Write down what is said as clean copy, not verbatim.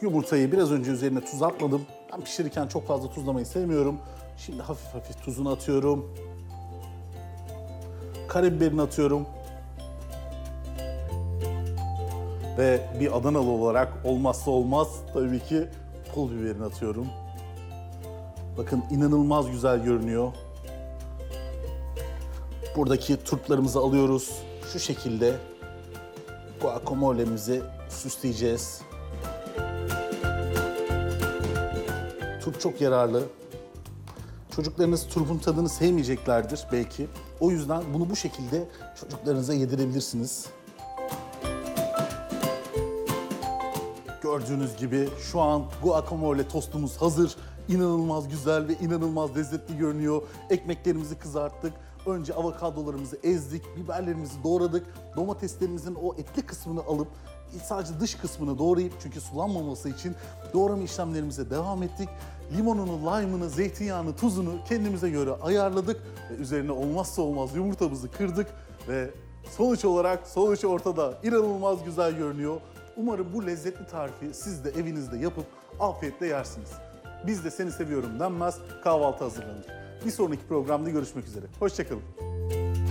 Yumurtayı biraz önce üzerine tuz atmadım. Ben pişirirken çok fazla tuzlamayı sevmiyorum. Şimdi hafif hafif tuzunu atıyorum. Karabiberini atıyorum. Ve bir Adanalı olarak olmazsa olmaz tabii ki pul biberini atıyorum. Bakın inanılmaz güzel görünüyor. Buradaki turplarımızı alıyoruz. Şu şekilde guacamole'mizi süsleyeceğiz. Turp çok yararlı. Çocuklarınız turpun tadını sevmeyeceklerdir belki. O yüzden bunu bu şekilde çocuklarınıza yedirebilirsiniz. Gördüğünüz gibi şu an guacamole tostumuz hazır. İnanılmaz güzel ve inanılmaz lezzetli görünüyor. Ekmeklerimizi kızarttık. Önce avokadolarımızı ezdik, biberlerimizi doğradık. Domateslerimizin o etli kısmını alıp sadece dış kısmını doğrayıp çünkü sulanmaması için doğrama işlemlerimize devam ettik. Limonunu, lime'ını, zeytinyağını, tuzunu kendimize göre ayarladık ve üzerine olmazsa olmaz yumurtamızı kırdık ve sonuç olarak sonuç ortada. İnanılmaz güzel görünüyor. Umarım bu lezzetli tarifi siz de evinizde yapıp afiyetle yersiniz. Biz de seni seviyorum denmez, kahvaltı hazırlanır. Bir sonraki programda görüşmek üzere. Hoşça kalın.